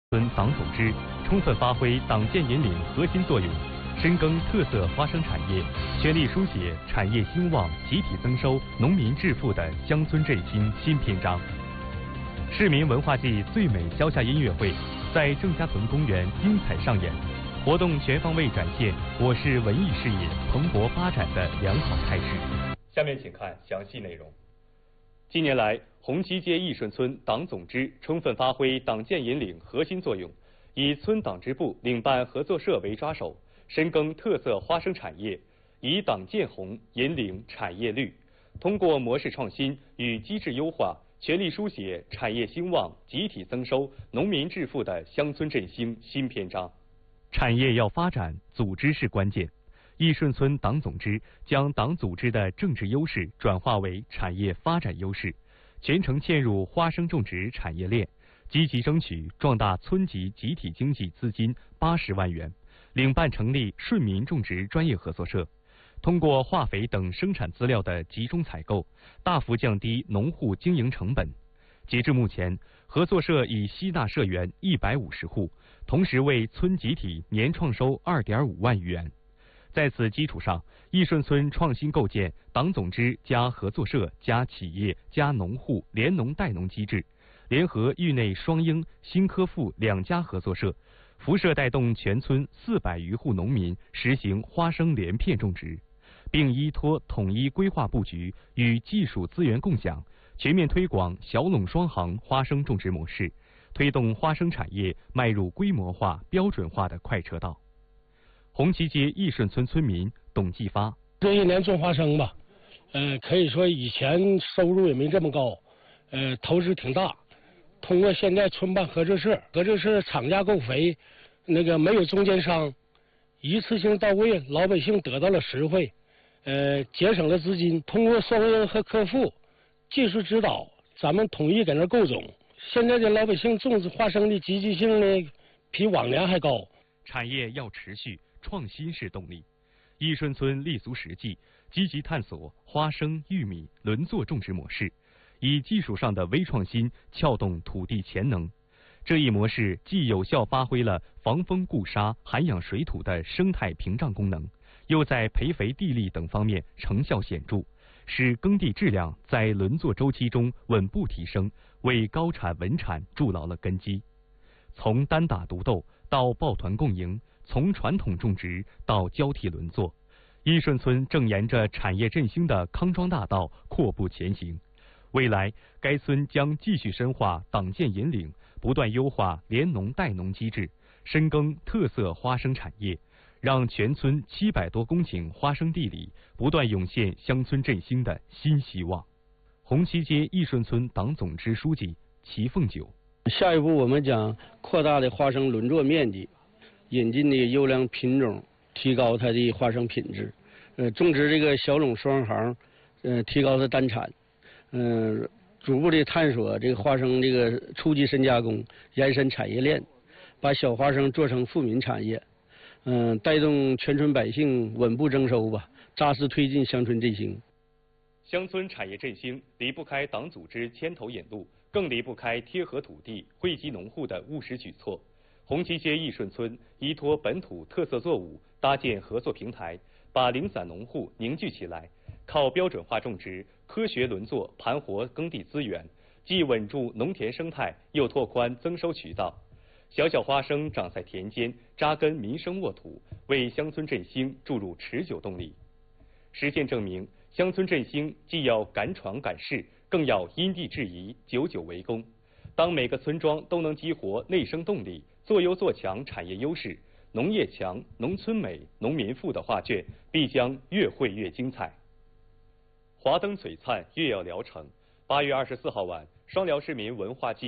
村党组织充分发挥党建引领核心作用，深耕特色花生产业，全力书写产业兴旺、集体增收、农民致富的乡村振兴新篇章。市民文化季最美消夏音乐会在郑家屯公园精彩上演，活动全方位展现我市文艺事业蓬勃发展的良好态势。下面请看详细内容。近年来，红旗街义顺村党总支充分发挥党建引领核心作用，以村党支部领办合作社为抓手，深耕特色花生产业，以党建红引领产业绿，通过模式创新与机制优化，全力书写产业兴旺、集体增收、农民致富的乡村振兴新篇章。产业要发展，组织是关键。义顺村党总支将党组织的政治优势转化为产业发展优势，全程嵌入花生种植产业链，积极争取壮大村级集体经济资金80万元，领办成立顺民种植专业合作社，通过化肥等生产资料的集中采购，大幅降低农户经营成本。截至目前，合作社已吸纳社员150户，同时为村集体年创收2.5万余元。在此基础上，义顺村创新构建党总支加合作社加企业加农户联农带农机制，联合域内双英、新科富2家合作社，辐射带动全村400余户农民实行花生连片种植，并依托统一规划布局与技术资源共享，全面推广小垄双行花生种植模式，推动花生产业迈入规模化、标准化的快车道。红旗街义顺村村民董继发： 这一年种花生吧，可以说以前收入也没这么高，投资挺大。通过现在村办合作社，合作社厂家购肥，没有中间商，一次性到位，老百姓得到了实惠，节省了资金。通过双英和科富技术指导，咱们统一在那购种。现在的老百姓种植花生的积极性呢，比往年还高。 产业要持续。创新是动力，义顺村立足实际，积极探索花生、玉米轮作种植模式，以技术上的微创新撬动土地潜能。这一模式既有效发挥了防风固沙、涵养水土的生态屏障功能，又在培肥地力等方面成效显著，使耕地质量在轮作周期中稳步提升，为高产稳产筑牢了根基。从单打独斗到抱团共赢，从传统种植到交替轮作，义顺村正沿着产业振兴的康庄大道阔步前行。未来，该村将继续深化党建引领，不断优化联农带农机制，深耕特色花生产业，让全村700多公顷花生地里不断涌现乡村振兴的新希望。红旗街义顺村党总支书记齐凤九： 下一步我们将扩大的花生轮作面积，引进的优良品种，提高它的花生品质。种植这个小垄双行，提高它单产。逐步的探索这个花生这个初级深加工，延伸产业链，把小花生做成富民产业。带动全村百姓稳步增收吧，扎实推进乡村振兴。 乡村产业振兴离不开党组织牵头引路，更离不开贴合土地、惠及农户的务实举措。红旗街义顺村依托本土特色作物，搭建合作平台，把零散农户凝聚起来，靠标准化种植、科学轮作盘活耕地资源，既稳住农田生态，又拓宽增收渠道。小小花生长在田间，扎根民生沃土，为乡村振兴注入持久动力。实践证明，乡村振兴既要敢闯敢试，更要因地制宜、久久为功。当每个村庄都能激活内生动力，做优做强产业优势，农业强、农村美、农民富的画卷必将越绘越精彩。华灯璀璨，月要聊城。8月24号晚，双辽市民文化季